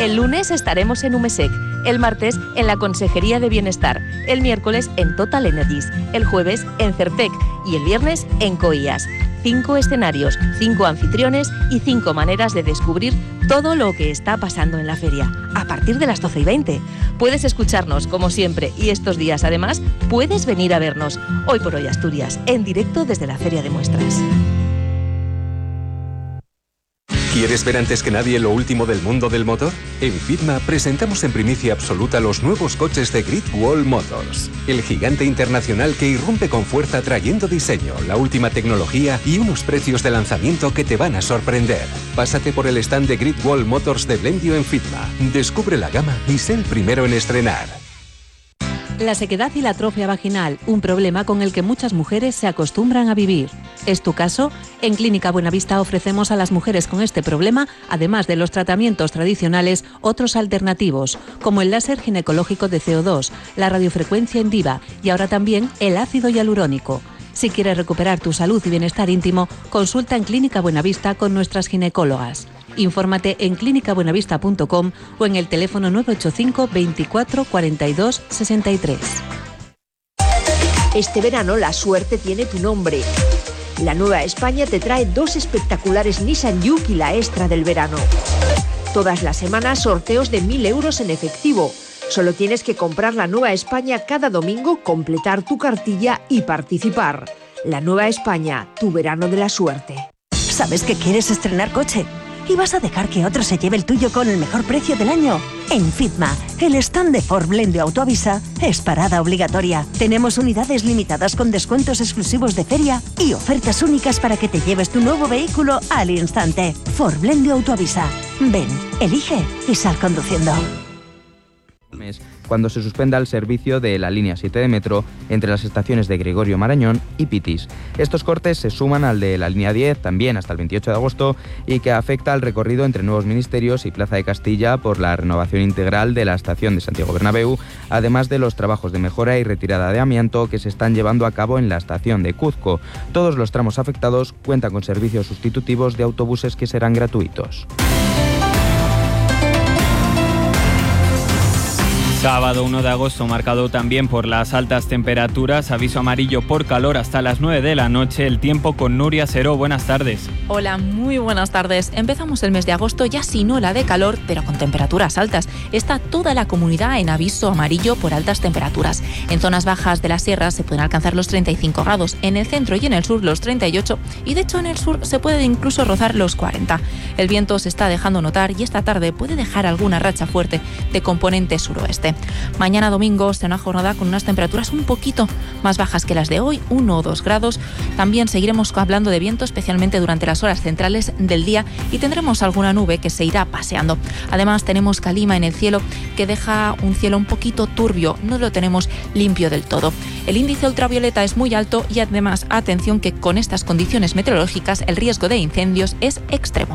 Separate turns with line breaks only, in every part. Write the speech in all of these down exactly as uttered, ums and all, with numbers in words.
El lunes estaremos en Umesec, el martes en la Consejería de Bienestar, el miércoles en Total Energies, el jueves en Certec y el viernes en Coías. Cinco escenarios, cinco anfitriones y cinco maneras de descubrir todo lo que está pasando en la feria, a partir de las doce y veinte. Puedes escucharnos, como siempre, y estos días, además, puedes venir a vernos. Hoy por Hoy Asturias, en directo desde la Feria de Muestras.
¿Quieres ver antes que nadie lo último del mundo del motor? En Fitma presentamos en primicia absoluta los nuevos coches de Great Wall Motors, el gigante internacional que irrumpe con fuerza trayendo diseño, la última tecnología y unos precios de lanzamiento que te van a sorprender. Pásate por el stand de Great Wall Motors de Blendio en Fitma, descubre la gama y sé el primero en estrenar.
La sequedad y la atrofia vaginal, un problema con el que muchas mujeres se acostumbran a vivir. ¿Es tu caso? En Clínica Buenavista ofrecemos a las mujeres con este problema, además de los tratamientos tradicionales, otros alternativos, como el láser ginecológico de C O dos, la radiofrecuencia Endiva y ahora también el ácido hialurónico. Si quieres recuperar tu salud y bienestar íntimo, consulta en Clínica Buenavista con nuestras ginecólogas. Infórmate en clínica buenavista punto com o en el teléfono nueve ocho cinco veinticuatro cuarenta y dos sesenta y tres.
Este verano la suerte tiene tu nombre. La Nueva España te trae dos espectaculares Nissan Juke y la extra del verano. Todas las semanas sorteos de mil euros en efectivo. Solo tienes que comprar la Nueva España cada domingo, completar tu cartilla y participar. La Nueva España, tu verano de la suerte.
¿Sabes que quieres estrenar coche? ¿Y vas a dejar que otro se lleve el tuyo con el mejor precio del año? En Fitma, el stand de Ford Blendio Autoavisa es parada obligatoria. Tenemos unidades limitadas con descuentos exclusivos de feria y ofertas únicas para que te lleves tu nuevo vehículo al instante. Ford Blendio Autoavisa. Ven, elige y sal conduciendo.
Cuando se suspenda el servicio de la línea siete de metro entre las estaciones de Gregorio Marañón y Pitis. Estos cortes se suman al de la línea diez, también hasta el veintiocho de agosto, y que afecta al recorrido entre Nuevos Ministerios y Plaza de Castilla por la renovación integral de la estación de Santiago Bernabéu, además de los trabajos de mejora y retirada de amianto que se están llevando a cabo en la estación de Cuzco. Todos los tramos afectados cuentan con servicios sustitutivos de autobuses que serán gratuitos.
Sábado uno de agosto marcado también por las altas temperaturas, aviso amarillo por calor hasta las nueve de la noche, el tiempo con Nuria Seró. Buenas tardes.
Hola, muy buenas tardes. Empezamos el mes de agosto ya sin ola de calor, pero con temperaturas altas. Está toda la comunidad en aviso amarillo por altas temperaturas. En zonas bajas de la sierra se pueden alcanzar los treinta y cinco grados, en el centro y en el sur los treinta y ocho y de hecho en el sur se puede incluso rozar los cuarenta. El viento se está dejando notar y esta tarde puede dejar alguna racha fuerte de componente suroeste. Mañana domingo será una jornada con unas temperaturas un poquito más bajas que las de hoy, uno o dos grados. También seguiremos hablando de viento, especialmente durante las horas centrales del día, y tendremos alguna nube que se irá paseando. Además tenemos calima en el cielo que deja un cielo un poquito turbio, no lo tenemos limpio del todo. El índice ultravioleta es muy alto y además atención que con estas condiciones meteorológicas el riesgo de incendios es extremo.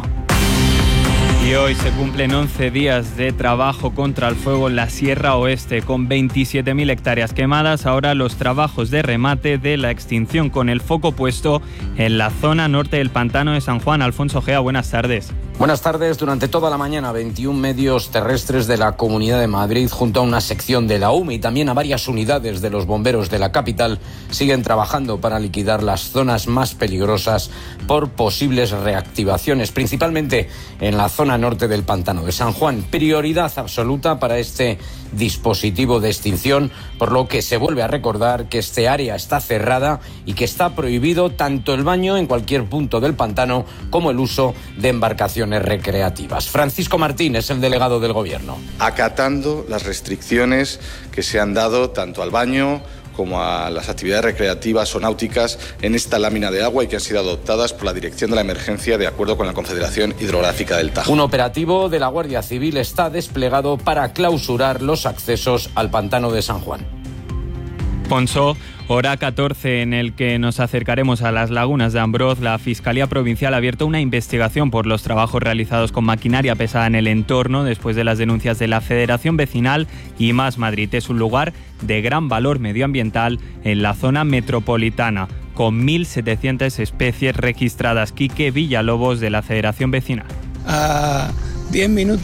Y hoy se cumplen once días de trabajo contra el fuego en la Sierra Oeste, con veintisiete mil hectáreas quemadas. Ahora los trabajos de remate de la extinción, con el foco puesto en la zona norte del pantano de San Juan. Alfonso Gea, buenas tardes.
Buenas tardes. Durante toda la mañana, veintiún medios terrestres de la Comunidad de Madrid, junto a una sección de la U M E y también a varias unidades de los bomberos de la capital, siguen trabajando para liquidar las zonas más peligrosas por posibles reactivaciones, principalmente en la zona norte del pantano de San Juan. Prioridad absoluta para este dispositivo de extinción, por lo que se vuelve a recordar que este área está cerrada y que está prohibido tanto el baño en cualquier punto del pantano como el uso de embarcaciones recreativas. Francisco Martín es el delegado del Gobierno.
Acatando las restricciones que se han dado tanto al baño como a las actividades recreativas o náuticas en esta lámina de agua y que han sido adoptadas por la Dirección de la Emergencia de acuerdo con la Confederación Hidrográfica del Tajo.
Un operativo de la Guardia Civil está desplegado para clausurar los accesos al pantano de San Juan.
Ponso, hora catorce, en el que nos acercaremos a las lagunas de Ambroz. La Fiscalía Provincial ha abierto una investigación por los trabajos realizados con maquinaria pesada en el entorno después de las denuncias de la Federación Vecinal y Más Madrid. Es un lugar de gran valor medioambiental en la zona metropolitana, con mil setecientas especies registradas. Quique Villalobos, de la Federación Vecinal.
A diez minutos